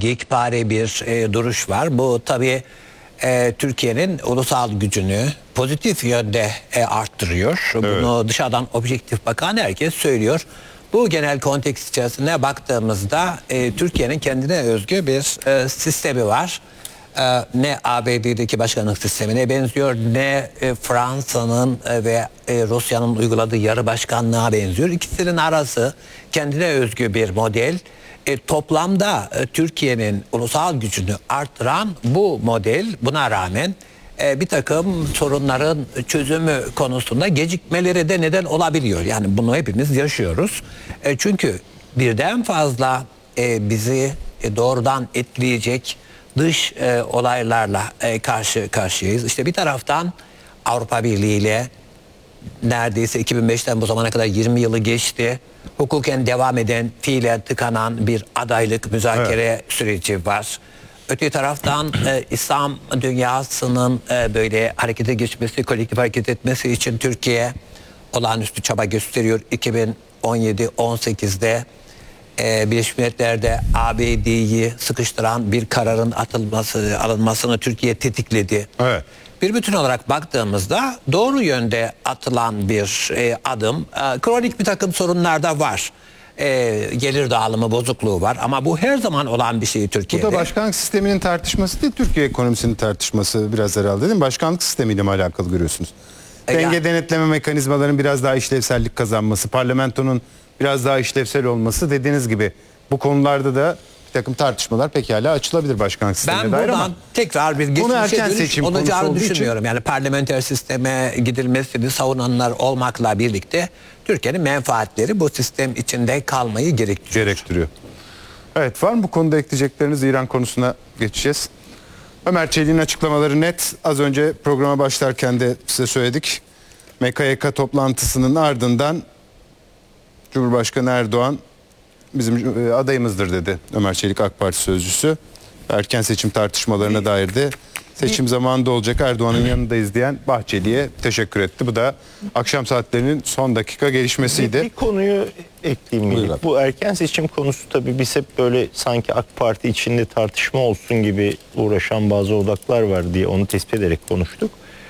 geyikpare bir duruş var. Bu tabii Türkiye'nin ulusal gücünü pozitif yönde arttırıyor. Evet. Bunu dışarıdan objektif bakan herkes söylüyor. Bu genel kontekst içerisinde baktığımızda Türkiye'nin kendine özgü bir sistemi var. Ne ABD'deki başkanlık sistemine benziyor, ne Fransa'nın ve Rusya'nın uyguladığı yarı başkanlığa benziyor. İkisinin arası kendine özgü bir model. Toplamda Türkiye'nin ulusal gücünü artıran bu model, buna rağmen bir takım sorunların çözümü konusunda gecikmeleri de neden olabiliyor. Yani bunu hepimiz yaşıyoruz. Çünkü birden fazla bizi doğrudan etkileyecek dış olaylarla karşı karşıyayız. İşte bir taraftan Avrupa Birliği ile neredeyse 2005'ten bu zamana kadar 20 yılı geçti. Hukuken devam eden, fiilen tıkanan bir adaylık müzakere süreci var. Öte taraftan İslam dünyasının böyle harekete geçmesi, kolektif hareket etmesi için Türkiye olağanüstü çaba gösteriyor. 2017-18'de Birleşmiş Milletler'de ABD'yi sıkıştıran bir kararın alınmasını Türkiye tetikledi. Evet. Bir bütün olarak baktığımızda doğru yönde atılan bir adım. Kronik bir takım sorunlar da var. Gelir dağılımı bozukluğu var ama bu her zaman olan bir şey Türkiye'de. Bu da başkanlık sisteminin tartışması değil, Türkiye ekonomisinin tartışması biraz herhalde değil mi? Başkanlık sistemiyle mi alakalı görüyorsunuz? Denge denetleme mekanizmalarının biraz daha işlevsellik kazanması, parlamentonun biraz daha işlevsel olması, dediğiniz gibi bu konularda da bir takım tartışmalar pekala açılabilir başkanlık sistemine dair ama. Ben buradan tekrar bir geçmişe dönüş seçim olacağını düşünmüyorum. Yani parlamenter sisteme gidilmesini savunanlar olmakla birlikte Türkiye'nin menfaatleri bu sistem içinde kalmayı gerektiriyor. Evet, var mı bu konuda ekleyecekleriniz? İran konusuna geçeceğiz. Ömer Çelik'in açıklamaları net. Az önce programa başlarken de size söyledik. MKYK toplantısının ardından Cumhurbaşkanı Erdoğan bizim adayımızdır dedi Ömer Çelik, AK Parti sözcüsü. Erken seçim tartışmalarına dair de seçim zamanında olacak, Erdoğan'ın yanındayız diyen Bahçeli'ye teşekkür etti. Bu da akşam saatlerinin son dakika gelişmesiydi. Bir konuyu ekleyeyim. Bu erken seçim konusu tabii biz hep böyle sanki AK Parti içinde tartışma olsun gibi uğraşan bazı odaklar var diye onu tespit ederek konuştuk.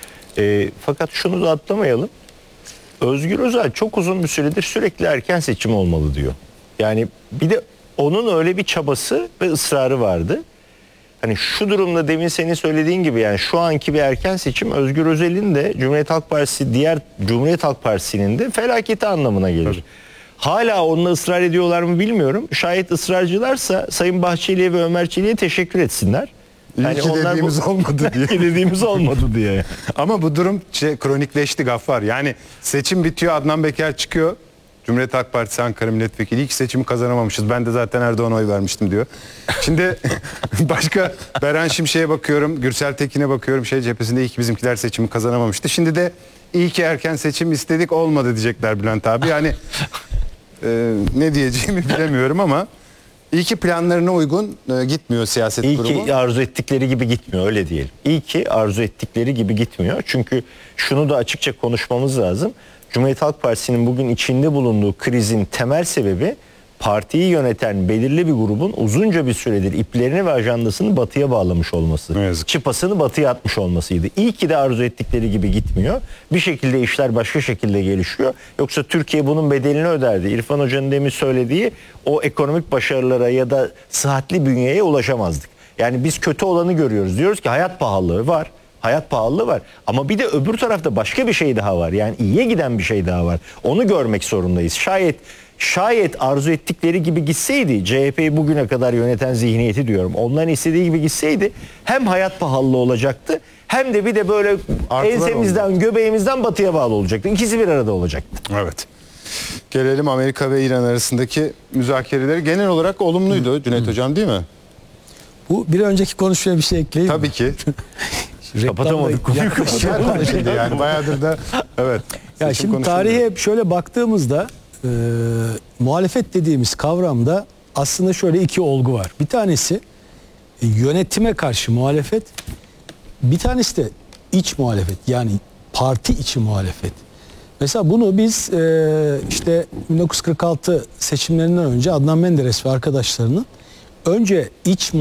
Fakat şunu da atlamayalım. Özgür Özel çok uzun bir süredir sürekli erken seçim olmalı diyor. Yani bir de onun öyle bir çabası ve ısrarı vardı. Hani şu durumda demin senin söylediğin gibi yani şu anki bir erken seçim Özgür Özel'in de Cumhuriyet Halk Partisi, diğer Cumhuriyet Halk Partisi'nin de felaketi anlamına gelir. Evet. Hala onunla ısrar ediyorlar mı bilmiyorum. Şayet ısrarcılarsa Sayın Bahçeli'ye ve Ömer Çelik'e teşekkür etsinler. Yani dediğimiz olmadı diye. Dediğimiz olmadı diye. Ama bu durum kronikleşti Gaffar. Yani seçim bitiyor, Adnan Beker çıkıyor. Cumhuriyet Halk Partisi Ankara Milletvekili, ilk seçimi kazanamamışız. Ben de zaten Erdoğan'a oy vermiştim diyor. Şimdi başka Beren Şimşek'e bakıyorum, Gürsel Tekin'e bakıyorum. Cephesinde iyi ki bizimkiler seçimi kazanamamıştı. Şimdi de iyi ki erken seçim istedik, olmadı diyecekler Bülent abi. Yani ne diyeceğimi bilemiyorum ama iyi ki planlarına uygun gitmiyor siyaset İyi kurumu. İyi ki arzu ettikleri gibi gitmiyor, öyle diyelim. İyi ki arzu ettikleri gibi gitmiyor. Çünkü şunu da açıkça konuşmamız lazım. Cumhuriyet Halk Partisi'nin bugün içinde bulunduğu krizin temel sebebi partiyi yöneten belirli bir grubun uzunca bir süredir iplerini ve ajandasını batıya bağlamış olması. Çıpasını batıya atmış olmasıydı. İyi ki de arzu ettikleri gibi gitmiyor. Bir şekilde işler başka şekilde gelişiyor. Yoksa Türkiye bunun bedelini öderdi. İrfan Hoca'nın demin söylediği o ekonomik başarılara ya da sıhhatli bünyeye ulaşamazdık. Yani biz kötü olanı görüyoruz. Diyoruz ki hayat pahalılığı var. Hayat pahalılığı var. Ama bir de öbür tarafta başka bir şey daha var. Yani iyiye giden bir şey daha var. Onu görmek zorundayız. Şayet arzu ettikleri gibi gitseydi, CHP'yi bugüne kadar yöneten zihniyeti diyorum, onların istediği gibi gitseydi hem hayat pahalılığı olacaktı hem de bir de böyle ensemizden, göbeğimizden batıya bağlı olacaktı. İkisi bir arada olacaktı. Evet. Gelelim Amerika ve İran arasındaki müzakereleri. Genel olarak olumluydu Cüneyt Hocam, değil mi? Bu bir önceki konuşmaya bir şey ekleyeyim. Tabii ki. Kapatamadık konuyu. Yani bayağıdır da evet. Ya şimdi tarihe şöyle baktığımızda muhalefet dediğimiz kavramda aslında şöyle iki olgu var. Bir tanesi yönetime karşı muhalefet, bir tanesi de iç muhalefet, yani parti içi muhalefet. Mesela bunu biz işte 1946 seçimlerinden önce Adnan Menderes ve arkadaşlarının önce iç